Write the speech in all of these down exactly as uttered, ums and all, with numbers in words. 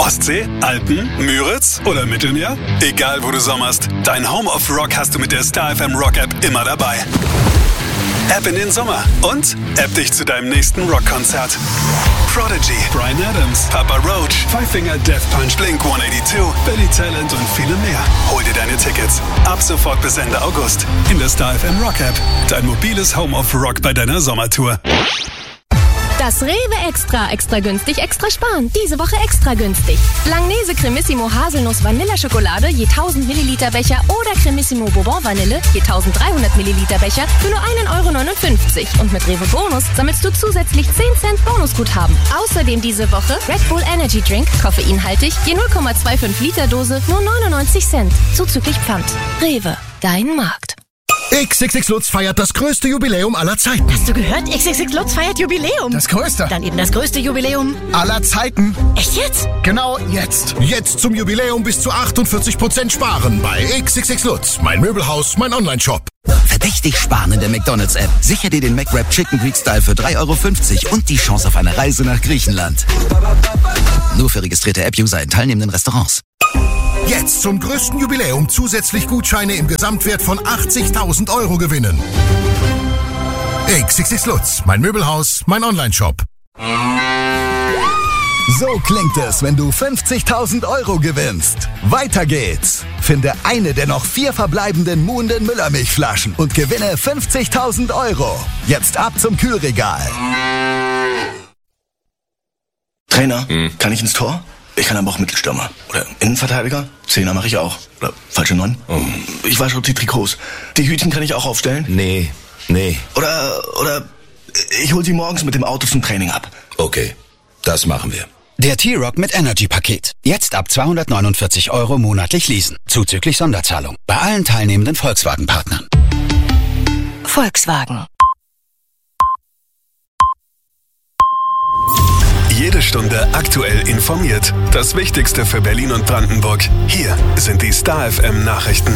Ostsee, Alpen, Müritz oder Mittelmeer? Egal wo du sommerst, dein Home of Rock hast du mit der Star F M Rock App immer dabei. App in den Sommer und App dich zu deinem nächsten Rockkonzert. Prodigy, Bryan Adams, Papa Roach, Five Finger Death Punch, Blink hundertzweiundachtzig, Billy Talent und viele mehr. Hol dir deine Tickets ab sofort bis Ende August in der Star F M Rock App. Dein mobiles Home of Rock bei deiner Sommertour. Das Rewe Extra, extra günstig, extra sparen. Diese Woche extra günstig. Langnese Cremissimo Haselnuss Vanilleschokolade je tausend Milliliter Becher oder Cremissimo Bourbon Vanille je eintausenddreihundert Milliliter Becher für nur ein Euro neunundfünfzig. Und mit Rewe Bonus sammelst du zusätzlich zehn Cent Bonusguthaben. Außerdem diese Woche Red Bull Energy Drink, koffeinhaltig, je null Komma fünfundzwanzig Liter Dose, nur neunundneunzig Cent. Zuzüglich Pfand. Rewe, dein Markt. X X X Lutz feiert das größte Jubiläum aller Zeiten. Hast du gehört? X X X Lutz feiert Jubiläum. Das größte. Dann eben das größte Jubiläum aller Zeiten. Echt jetzt? Genau jetzt. Jetzt zum Jubiläum bis zu achtundvierzig Prozent sparen bei X X X Lutz. Mein Möbelhaus, mein Online-Shop. Verdächtig sparen in der McDonald's-App. Sicher dir den McWrap Chicken Greek Style für drei Euro fünfzig und die Chance auf eine Reise nach Griechenland. Nur für registrierte App-User in teilnehmenden Restaurants. Jetzt zum größten Jubiläum zusätzlich Gutscheine im Gesamtwert von achtzigtausend Euro gewinnen. X X X Lutz, mein Möbelhaus, mein Online-Shop. So klingt es, wenn du fünfzigtausend Euro gewinnst. Weiter geht's. Finde eine der noch vier verbleibenden Muhnden Müllermilchflaschen und gewinne fünfzigtausend Euro. Jetzt ab zum Kühlregal. Trainer, hm. kann ich ins Tor? Ich kann aber auch Mittelstürmer. Oder Innenverteidiger. Zehner mache ich auch. Oder falsche Neun. Oh. Ich wasche auch die Trikots. Die Hütchen kann ich auch aufstellen. Nee, nee. Oder, oder ich hol sie morgens mit dem Auto zum Training ab. Okay, das machen wir. Der T-Rock mit Energy-Paket. Jetzt ab zweihundertneunundvierzig Euro monatlich leasen. Zuzüglich Sonderzahlung. Bei allen teilnehmenden Volkswagen-Partnern. Volkswagen. Jede Stunde aktuell informiert. Das Wichtigste für Berlin und Brandenburg. Hier sind die Star F M Nachrichten.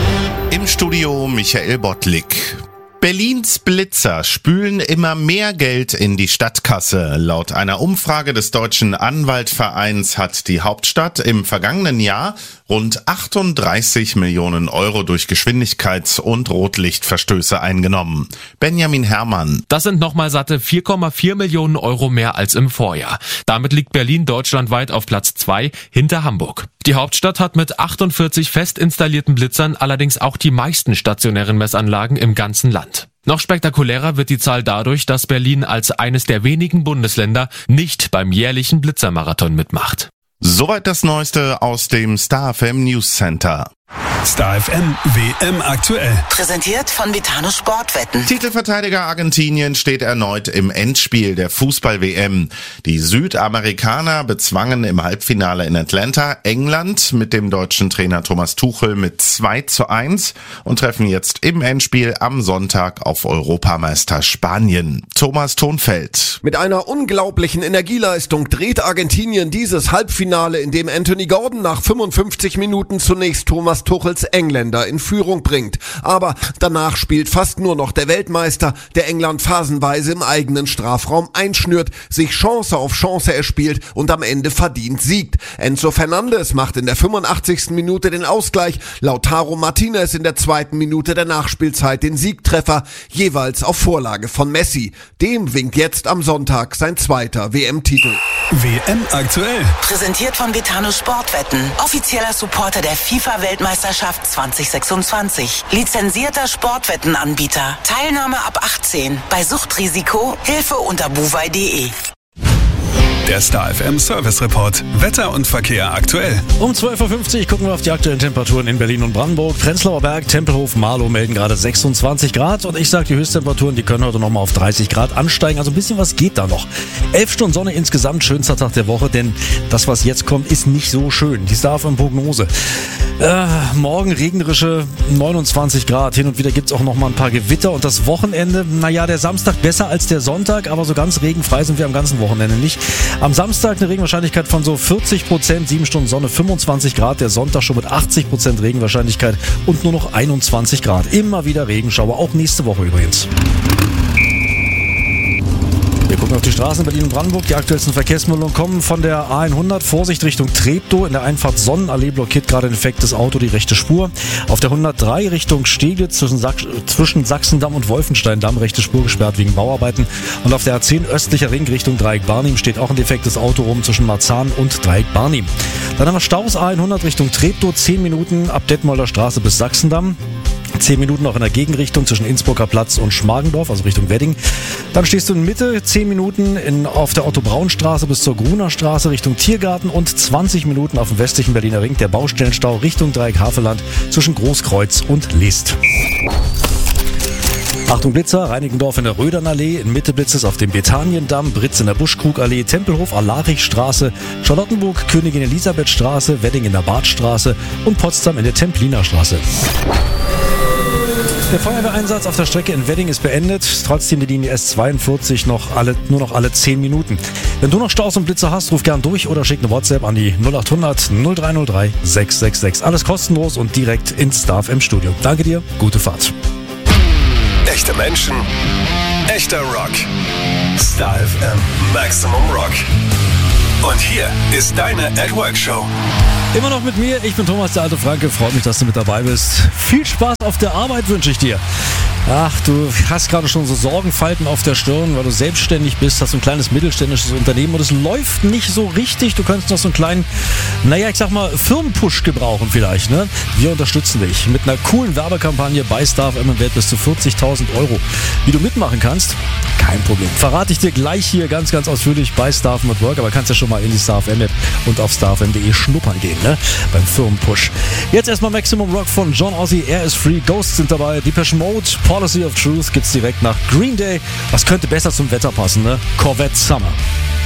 Im Studio Michael Bottlik. Berlins Blitzer spülen immer mehr Geld in die Stadtkasse. Laut einer Umfrage des Deutschen Anwaltvereins hat die Hauptstadt im vergangenen Jahr rund achtunddreißig Millionen Euro durch Geschwindigkeits- und Rotlichtverstöße eingenommen. Benjamin Herrmann. Das sind nochmal satte vier Komma vier Millionen Euro mehr als im Vorjahr. Damit liegt Berlin deutschlandweit auf Platz zwei hinter Hamburg. Die Hauptstadt hat mit achtundvierzig fest installierten Blitzern allerdings auch die meisten stationären Messanlagen im ganzen Land. Noch spektakulärer wird die Zahl dadurch, dass Berlin als eines der wenigen Bundesländer nicht beim jährlichen Blitzermarathon mitmacht. Soweit das Neueste aus dem Star F M News Center. Star F M W M aktuell. Präsentiert von Vitano Sportwetten. Titelverteidiger Argentinien steht erneut im Endspiel der Fußball-W M. Die Südamerikaner bezwangen im Halbfinale in Atlanta England mit dem deutschen Trainer Thomas Tuchel mit zwei zu eins und treffen jetzt im Endspiel am Sonntag auf Europameister Spanien. Thomas Thonfeld. Mit einer unglaublichen Energieleistung dreht Argentinien dieses Halbfinale, in dem Anthony Gordon nach fünfundfünfzig Minuten zunächst Thomas Tuchels Engländer in Führung bringt. Aber danach spielt fast nur noch der Weltmeister, der England phasenweise im eigenen Strafraum einschnürt, sich Chance auf Chance erspielt und am Ende verdient siegt. Enzo Fernandes macht in der fünfundachtzigsten Minute den Ausgleich, Lautaro Martinez in der zweiten Minute der Nachspielzeit den Siegtreffer, jeweils auf Vorlage von Messi. Dem winkt jetzt am Sonntag sein zweiter W M-Titel. W M aktuell. Präsentiert von Vitano Sportwetten. Offizieller Supporter der FIFA-Weltmeisterschaft zwanzig sechsundzwanzig. Lizenzierter Sportwettenanbieter. Teilnahme ab achtzehn. Bei Suchtrisiko Hilfe unter buwei punkt de. Der Star F M Service Report. Wetter und Verkehr aktuell. Um zwölf Uhr fünfzig gucken wir auf die aktuellen Temperaturen in Berlin und Brandenburg. Prenzlauer Berg, Tempelhof, Marlow melden gerade sechsundzwanzig Grad. Und ich sage, die Höchsttemperaturen, die können heute nochmal auf dreißig Grad ansteigen. Also ein bisschen was geht da noch. Elf Stunden Sonne insgesamt, schönster Tag der Woche. Denn das, was jetzt kommt, ist nicht so schön. Die Star F M Prognose. Äh, morgen regnerische neunundzwanzig Grad. Hin und wieder gibt es auch nochmal ein paar Gewitter. Und das Wochenende, naja, der Samstag besser als der Sonntag. Aber so ganz regenfrei sind wir am ganzen Wochenende nicht. Am Samstag eine Regenwahrscheinlichkeit von so vierzig Prozent, sieben Stunden Sonne, fünfundzwanzig Grad. Der Sonntag schon mit achtzig Prozent Regenwahrscheinlichkeit und nur noch einundzwanzig Grad. Immer wieder Regenschauer, auch nächste Woche übrigens. Wir Gucken auf die Straßen in Berlin und Brandenburg. Die aktuellsten Verkehrsmeldungen kommen von der A hundert. Vorsicht Richtung Treptow. In der Einfahrt Sonnenallee blockiert gerade ein defektes Auto die rechte Spur. Auf der hundertdrei Richtung Steglitz zwischen, Sach- zwischen Sachsendamm und Wolfensteindamm rechte Spur gesperrt wegen Bauarbeiten. Und auf der A zehn östlicher Ring Richtung Dreieck Barnim steht auch ein defektes Auto rum zwischen Marzahn und Dreieck Barnim. Dann haben wir Staus A hundert Richtung Treptow. zehn Minuten ab Detmolder Straße bis Sachsendamm. zehn Minuten auch in der Gegenrichtung zwischen Innsbrucker Platz und Schmargendorf, also Richtung Wedding. Dann stehst du in Mitte, zehn Minuten in, auf der Otto-Braun-Straße bis zur Gruner Straße Richtung Tiergarten und zwanzig Minuten auf dem westlichen Berliner Ring, der Baustellenstau Richtung Dreieck Havelland zwischen Großkreuz und List. Achtung Blitzer, Reinickendorf in der Rödernallee, in Mitte Blitzes auf dem Bethaniendamm, Britz in der Buschkrugallee, Tempelhof, Alarichstraße, Charlottenburg, Königin Elisabeth Straße, Wedding in der Badstraße und Potsdam in der Templiner Straße. Der Feuerwehreinsatz auf der Strecke in Wedding ist beendet, trotzdem die Linie S zweiundvierzig noch alle, nur noch alle zehn Minuten. Wenn du noch Staus und Blitzer hast, ruf gern durch oder schick eine WhatsApp an die null achthundert null drei null drei sechs sechs sechs. Alles kostenlos und direkt ins Star F M Studio. Danke dir, gute Fahrt. Echte Menschen, echter Rock. Star F M Maximum Rock. Und hier ist deine At Work Show. Immer noch mit mir, ich bin Thomas, der alte Franke. Freut mich, dass du mit dabei bist. Viel Spaß auf der Arbeit wünsche ich dir. Ach, du hast gerade schon so Sorgenfalten auf der Stirn, weil du selbstständig bist, hast ein kleines mittelständisches Unternehmen und es läuft nicht so richtig. Du könntest noch so einen kleinen, naja, ich sag mal, Firmenpush gebrauchen vielleicht, ne? Wir unterstützen dich mit einer coolen Werbekampagne bei Star F M im Wert bis zu vierzigtausend Euro. Wie du mitmachen kannst, kein Problem. Verrate ich dir gleich hier ganz, ganz ausführlich bei Star F M at Work, aber kannst ja schon mal in die Star F M App und auf star f m punkt de schnuppern gehen, ne? Beim Firmenpush. Jetzt erstmal Maximum Rock von John Ozzy, Air is Free, Ghosts sind dabei, Depeche Mode, Policy of Truth gibt's direkt nach Green Day. Was könnte besser zum Wetter passen, ne? Corvette Summer.